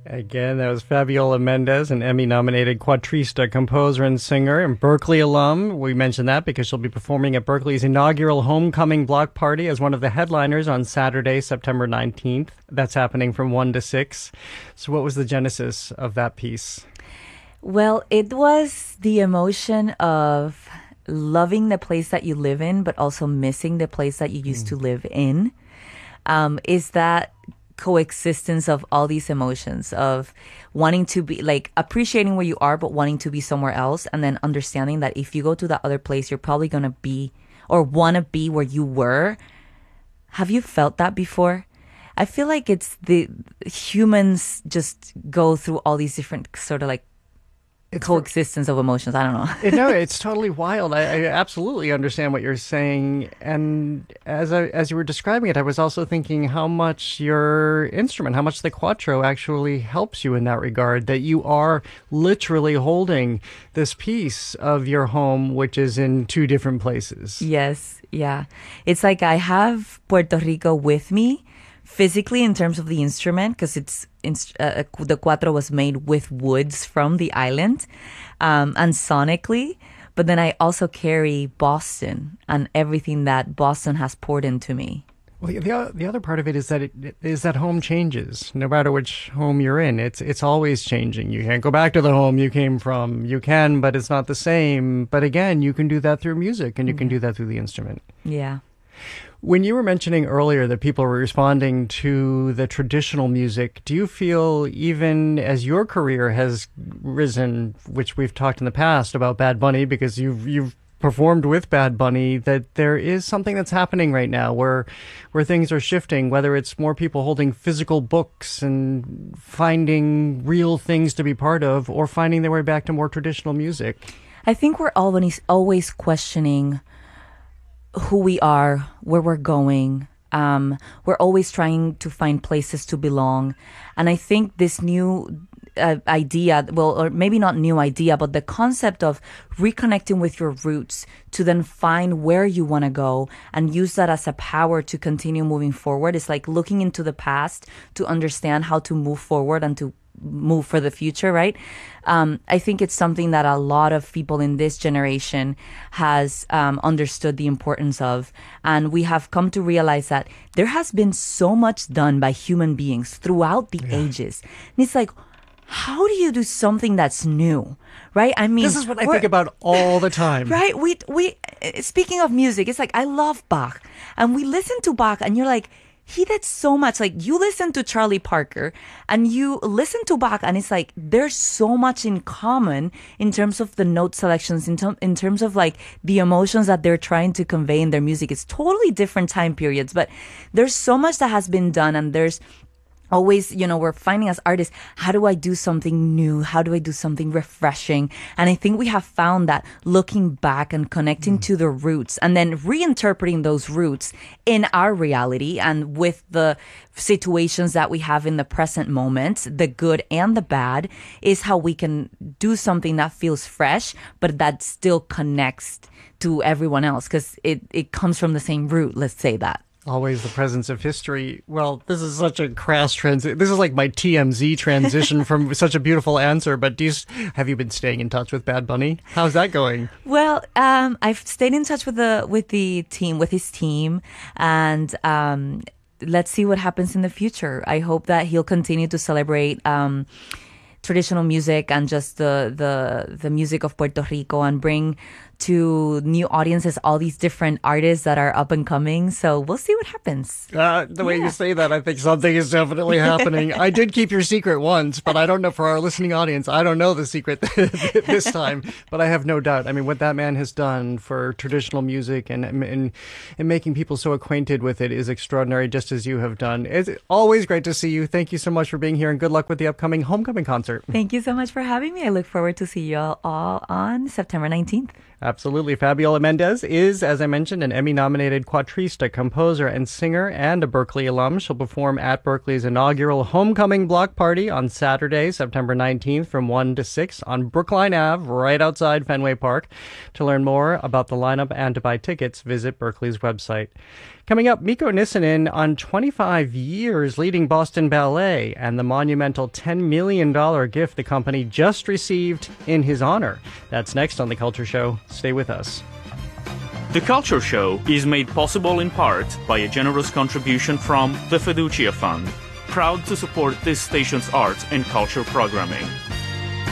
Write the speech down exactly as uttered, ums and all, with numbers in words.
Again, that was Fabiola Mendez, an Emmy-nominated quatrista, composer, and singer, and Berklee alum. We mentioned that because she'll be performing at Berklee's inaugural Homecoming Block Party as one of the headliners on Saturday, September nineteenth. That's happening from one to six. So what was the genesis of that piece? Well, it was the emotion of loving the place that you live in, but also missing the place that you used mm. to live in. Um, is that coexistence of all these emotions of wanting to be like appreciating where you are but wanting to be somewhere else, and then understanding that if you go to that other place you're probably going to be or want to be where you were. Have you felt that before? I feel like it's the humans just go through all these different sort of like It's coexistence of emotions. I don't know. No, it's totally wild. I, I absolutely understand what you're saying. And as I, as you were describing it, I was also thinking how much your instrument, how much the quattro actually helps you in that regard, that you are literally holding this piece of your home, which is in two different places. Yes. Yeah. It's like I have Puerto Rico with me physically in terms of the instrument, because it's uh, the quattro was made with woods from the island, um, and sonically. But then I also carry Boston and everything that Boston has poured into me. Well, the the other part of it is that it is that home changes no matter which home you're in. It's it's always changing. You can't go back to the home you came from. You can, but it's not the same. But again, you can do that through music, and you can do that through the instrument. Yeah. When you were mentioning earlier that people were responding to the traditional music, do you feel, even as your career has risen, which we've talked in the past about Bad Bunny, because you've you've performed with Bad Bunny, that there is something that's happening right now where where things are shifting, whether it's more people holding physical books and finding real things to be part of, or finding their way back to more traditional music? I think we're always always questioning who we are, where we're going. Um, we're always trying to find places to belong. And I think this new uh, idea, well, or maybe not new idea, but the concept of reconnecting with your roots to then find where you want to go and use that as a power to continue moving forward. It's like looking into the past to understand how to move forward and to move for the future, right? Um, I think it's something that a lot of people in this generation has um, understood the importance of. And we have come to realize that there has been so much done by human beings throughout the yeah. ages. And it's like, how do you do something that's new, right? I mean, this is what I think about all the time. Right? We, we, speaking of music, it's like, I love Bach. And we listen to Bach and you're like, he did so much. Like, you listen to Charlie Parker and you listen to Bach, and it's like there's so much in common in terms of the note selections, in, ter- in terms of like the emotions that they're trying to convey in their music. It's totally different time periods, but there's so much that has been done, and there's always, you know, we're finding as artists, how do I do something new? How do I do something refreshing? And I think we have found that looking back and connecting mm. to the roots and then reinterpreting those roots in our reality and with the situations that we have in the present moment, the good and the bad, is how we can do something that feels fresh, but that still connects to everyone else, because it, it comes from the same root, let's say that. Always the presence of history. Well, this is such a crass transition. This is like my T M Z transition from such a beautiful answer. But do you, have you been staying in touch with Bad Bunny? How's that going? Well, um, I've stayed in touch with the with the team, with his team, and um, let's see what happens in the future. I hope that he'll continue to celebrate um, traditional music and just the the the music of Puerto Rico, and bring to new audiences all these different artists that are up and coming. So we'll see what happens. Uh, the way yeah. you say that, I think something is definitely happening. I did keep your secret once, but I don't know, for our listening audience, I don't know the secret this time, but I have no doubt. I mean, what that man has done for traditional music and, and, and making people so acquainted with it is extraordinary, just as you have done. It's always great to see you. Thank you so much for being here, and good luck with the upcoming Homecoming concert. Thank you so much for having me. I look forward to see you all, all on September nineteenth. Absolutely. Fabiola Mendez is, as I mentioned, an Emmy-nominated quatrista, composer, and singer, and a Berklee alum. She'll perform at Berklee's inaugural Homecoming Block Party on Saturday, September nineteenth from one to six on Brookline Avenue, right outside Fenway Park. To learn more about the lineup and to buy tickets, visit Berklee's website. Coming up, Mikko Nissinen on twenty-five years leading Boston Ballet and the monumental ten million dollars gift the company just received in his honor. That's next on The Culture Show. Stay with us. The Culture Show is made possible in part by a generous contribution from the Fiducia Fund, proud to support this station's arts and culture programming.